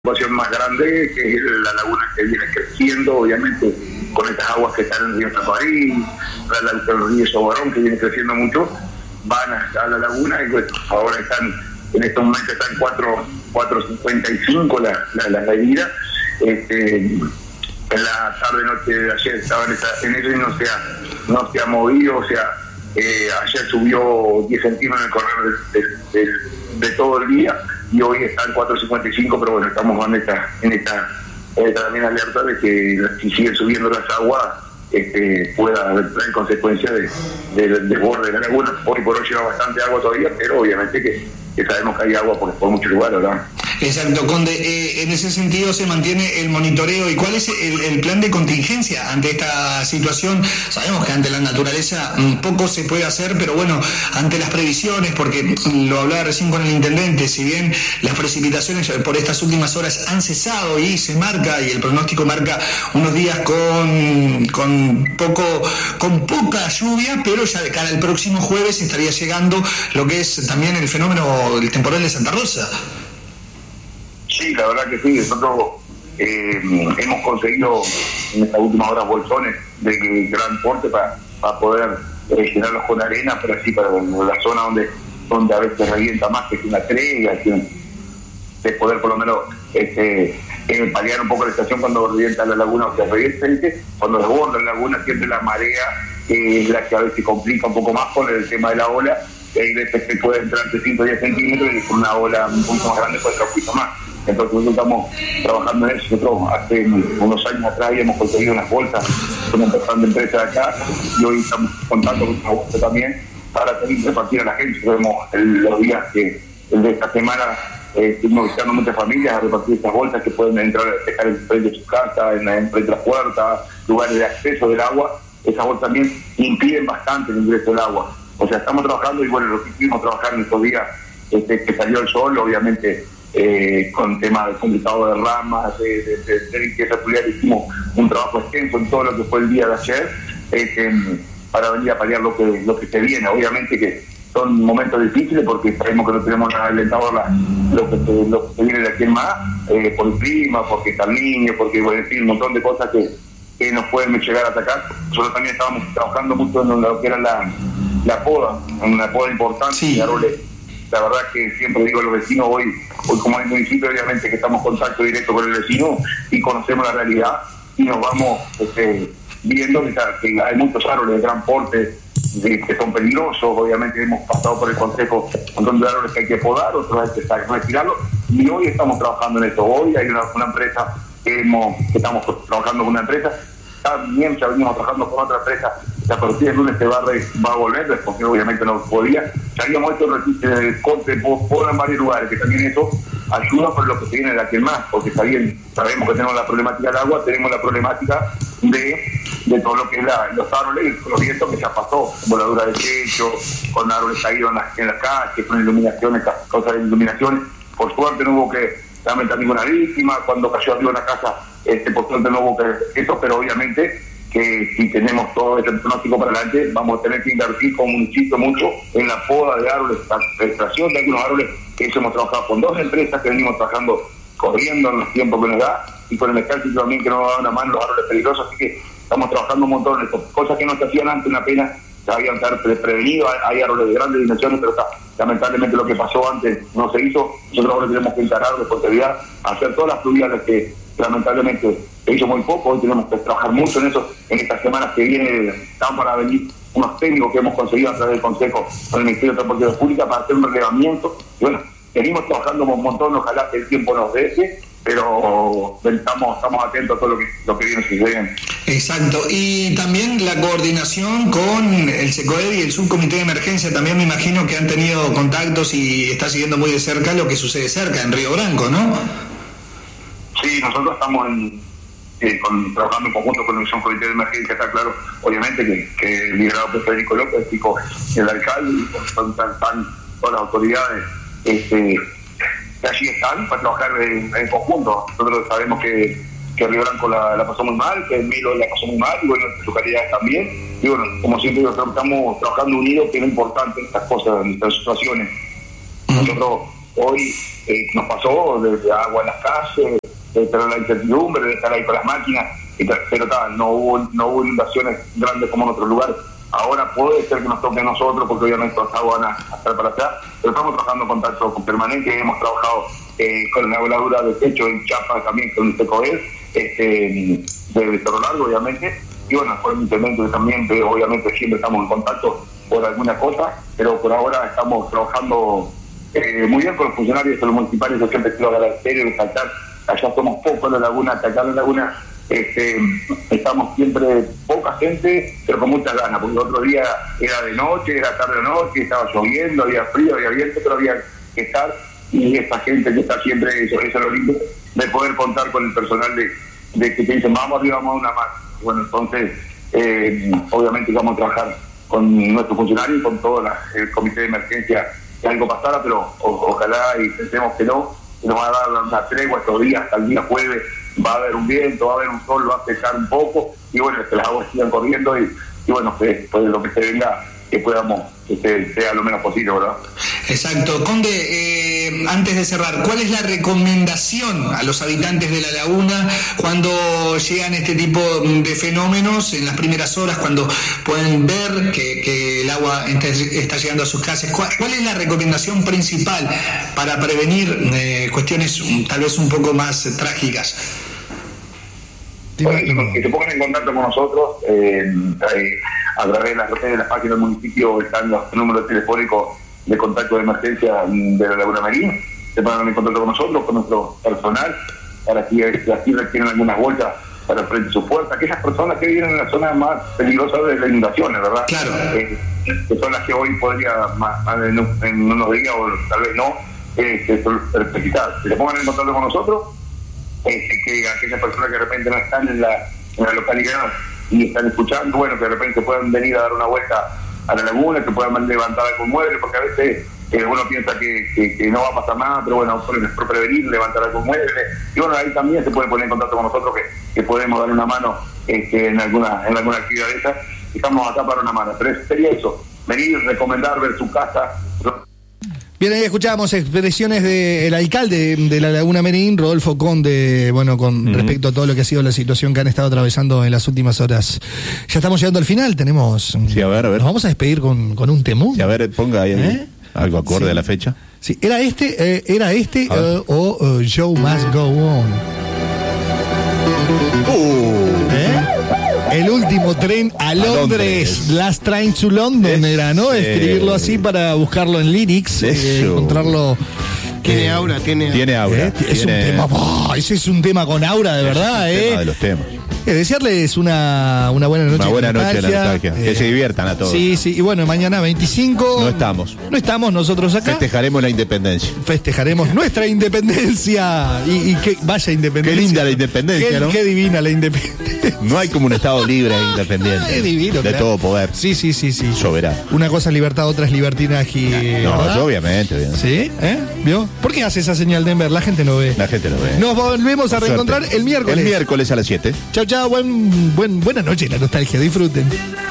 preocupación más grande, que es la laguna que viene creciendo, obviamente, con estas aguas que están en el río Tacuarí, el río Sobarón, que viene creciendo mucho, van hasta la laguna y pues, ahora están, en estos momentos están 4.55 la medida. En la tarde-noche de ayer estaban en eso y no se ha movido, o sea, ayer subió 10 centímetros en el correr de todo el día y hoy están 4.55, pero bueno, estamos en esta también alerta de que si siguen subiendo las aguas pueda traer consecuencias del desborde de la laguna. Hoy por hoy lleva bastante agua todavía, pero obviamente que sabemos que hay agua por muchos lugares, ¿verdad? Exacto, Conde. En ese sentido se mantiene el monitoreo. ¿Y cuál es el plan de contingencia ante esta situación? Sabemos que ante la naturaleza poco se puede hacer, pero bueno, ante las previsiones, porque lo hablaba recién con el intendente, si bien las precipitaciones por estas últimas horas han cesado y se marca, y el pronóstico marca unos días con poca lluvia, pero ya de cara al próximo jueves estaría llegando lo que es también el fenómeno del temporal de Santa Rosa. Sí, la verdad que sí. Nosotros hemos conseguido en estas últimas horas bolsones de gran porte para poder llenarlos con arena, pero así para la zona donde a veces revienta más que una trega, de poder por lo menos paliar un poco la estación cuando revienta la laguna, o sea, cuando desborda la laguna siempre la marea es la que a veces complica un poco más con el tema de la ola, y hay veces que puede entrar entre 110 centímetros y con una ola un poquito más grande puede entrar un poquito más. Entonces nosotros estamos trabajando en eso. Nosotros hace unos años atrás habíamos conseguido unas bolsas con una persona de empresa de acá y hoy estamos contando con una bolsa también para también repartir a la gente. Vemos los días que de esta semana estuvimos visitando muchas familias a repartir estas bolsas que pueden entrar a dejar en frente de su casa, en frente de las puertas, lugares de acceso del agua. Esas bolsas también impiden bastante el ingreso del agua. O sea, estamos trabajando y bueno, lo que estuvimos trabajando en estos días que salió el sol, obviamente con temas de complicado de ramas, de limpieza fluvial, hicimos un trabajo extenso en todo lo que fue el día de ayer para venir a paliar lo que se viene. Obviamente que son momentos difíciles porque sabemos que no tenemos nada alentador lo que se viene de aquí en más, por el clima, porque está el niño, porque bueno, en fin, un montón de cosas que nos pueden llegar a atacar. Nosotros también estábamos trabajando mucho en lo que era la poda, una poda importante, sí. De árboles. La verdad que siempre digo a los vecinos, hoy como hay municipio, obviamente que estamos en contacto directo con el vecino y conocemos la realidad y nos vamos viendo que hay muchos árboles de gran porte que son peligrosos. Obviamente hemos pasado por el consejo un montón de árboles que hay que podar, otros hay que retirarlos y hoy estamos trabajando en esto. Hoy hay una empresa que estamos trabajando con una empresa. También ya venimos trabajando con otra empresa. La partir del lunes va a volver, porque obviamente no podía. Ya habíamos hecho el corte por varios lugares, que también eso ayuda por lo que se viene de aquí en más, porque sabemos que tenemos la problemática del agua, tenemos la problemática de todo lo que es los árboles, los vientos que ya pasó, voladura de techo, con árboles caídos en las calles, con iluminaciones, cosas de iluminaciones. Por suerte no hubo que lamentar ninguna víctima. Cuando cayó arriba una casa, por suerte no hubo que eso, pero obviamente que si tenemos todo este pronóstico para adelante, vamos a tener que invertir como municipio mucho en la poda de árboles, la extracción de algunos árboles. Que eso hemos trabajado con dos empresas que venimos trabajando corriendo en los tiempos que nos da, y con el ejército también que nos da una mano los árboles peligrosos, así que estamos trabajando un montón en esto. Cosas que no se hacían antes, una pena, sabían estar prevenidos. Hay árboles de grandes dimensiones, pero lamentablemente lo que pasó antes no se hizo. Nosotros ahora tenemos que encarar de portería, hacer todas las fluviales que lamentablemente se hizo muy poco. Hoy tenemos que trabajar mucho en eso. En estas semanas que vienen están para venir unos técnicos que hemos conseguido a través del Consejo con el Ministerio de Transporte Pública para hacer un relevamiento. Y bueno, seguimos trabajando un montón, ojalá que el tiempo nos deje, pero estamos atentos a todo lo que viene sucediendo. Exacto, y también la coordinación con el SECOED y el Subcomité de Emergencia, también me imagino que han tenido contactos y está siguiendo muy de cerca lo que sucede cerca, en Río Branco, ¿no? Sí, nosotros estamos trabajando en conjunto con el Subcomité de Emergencia, está claro, obviamente que liderado por Federico López, el alcalde, y están todas las autoridades que allí están para trabajar en conjunto. Nosotros sabemos que Río Branco la pasó muy mal, que Milo la pasó muy mal, y bueno, sus localidades también. Y bueno, como siempre, estamos trabajando unidos, que es importante estas cosas, en estas situaciones. Nosotros hoy nos pasó de agua en las calles, de tener la incertidumbre, de estar ahí con las máquinas, pero no hubo inundaciones grandes como en otros lugares. Ahora puede ser que nos toque a nosotros, porque obviamente los aguas van a estar para allá, pero estamos trabajando en contacto permanente, hemos trabajado con la voladura de techo en Chapa también, con el SECOED, de Cerro Largo, obviamente, y bueno, evidentemente también, obviamente siempre estamos en contacto por alguna cosa, pero por ahora estamos trabajando muy bien con los funcionarios de los municipales. Yo siempre quiero agradecer y resaltar, allá somos pocos en la laguna, acá en la laguna estamos siempre poca gente, pero con muchas ganas, porque el otro día era de noche, era tarde de noche, estaba lloviendo, había frío, había viento, pero había que estar, y esa gente que está siempre, eso es lo lindo, de poder contar con el personal de que te dicen, vamos arriba, vamos a una más. Bueno, entonces, obviamente vamos a trabajar con nuestros funcionarios y con todo el comité de emergencia, que algo pasara, pero ojalá y pensemos que no, que nos va a dar una tregua estos días, hasta el día jueves va a haber un viento, va a haber un sol, va a secar un poco, y bueno, que las aguas sigan corriendo, y bueno, que pues lo que se venga, que podamos, que sea lo menos posible, ¿verdad? Exacto. Conde, antes de cerrar, ¿cuál es la recomendación a los habitantes de la laguna cuando llegan este tipo de fenómenos, en las primeras horas, cuando pueden ver que el agua está llegando a sus casas? ¿Cuál es la recomendación principal para prevenir cuestiones tal vez un poco más trágicas? Bueno, que se pongan en contacto con nosotros a través de las páginas del municipio. Están los números telefónicos de contacto de emergencia de la Laguna Marín. Se pongan en contacto con nosotros, con nuestro personal, para que así requieren algunas bolsas para frente a su puerta. Aquellas personas que viven en las zonas más peligrosas de las inundaciones, ¿verdad? Claro. Que son las que hoy podría, más en unos días o tal vez no, precisar. Si se pongan en contacto con nosotros, que aquellas personas que de repente no están en la localidad y están escuchando, bueno, que de repente puedan venir a dar una vuelta a la laguna, que puedan levantar algún mueble, porque a veces uno piensa que no va a pasar nada, pero bueno, por prevenir, levantar algún mueble, y bueno, ahí también se puede poner en contacto con nosotros, que podemos dar una mano en alguna actividad de esas. Estamos acá para una mano, pero sería eso, venir, recomendar, ver su casa. Bien, ahí escuchábamos expresiones del alcalde de la Laguna Merín, Rodolfo Conde, bueno, con respecto a todo lo que ha sido la situación que han estado atravesando en las últimas horas. Ya estamos llegando al final, tenemos... Sí, a ver. Nos vamos a despedir con un temón. Sí, a ver, ponga ahí algo acorde a la fecha. Sí, era o Show Must Go On. El último tren a Londres. Last Train to London era, ¿no? Escribirlo así para buscarlo en lyrics, encontrarlo. Tiene aura. Es un tema, ese es un tema con aura, de verdad, Es un tema de los temas. Desearles una buena noche. Una buena noche de la nostalgia. Que se diviertan a todos. Sí, y bueno, mañana 25. No estamos nosotros acá. Festejaremos la independencia. Festejaremos nuestra independencia. Y que vaya independencia. Qué linda la independencia, ¿no? Qué divina la independencia. No hay como un Estado libre e independiente. Qué divino. De todo poder. Sí. Soberano. Una cosa es libertad, otra es libertinaje. No, obviamente. ¿Sí? ¿Vio? ¿Por qué hace esa señal, Denver? La gente no ve. Nos volvemos a reencontrar el miércoles. El miércoles a las 7. Chao, buena noche, la nostalgia, disfruten.